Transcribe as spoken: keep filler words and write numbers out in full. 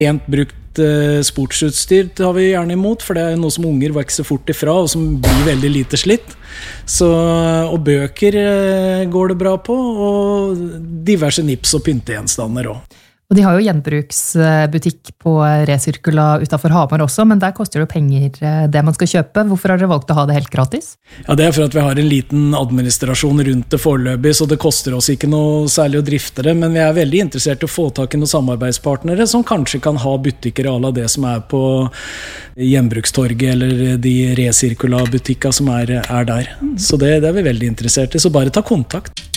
Pent brukt eh, sportsutstyr tar vi gjerne imot, for det er noe som unger vokser fort ifra, og som blir veldig lite slitt. Så, og bøker eh, går det bra på, og diverse nips og pyntegjenstander også. Og de har jo gjenbruksbutikk på Resirkula utenfor Hamar også, men der koster det penger det man skal kjøpe. Hvorfor har dere valgt å ha det helt gratis? Ja, det er for at vi har en liten administrasjon rundt det foreløpig, så det koster oss ikke noe særlig å drifte det, men vi er veldig interessert i å få tak i noen samarbeidspartnere som kanskje kan ha butikker av det som er på Gjenbrukstorget eller de Resirkula-butikker som er, er der. Så det, det er vi veldig interessert i, så bare ta kontakt.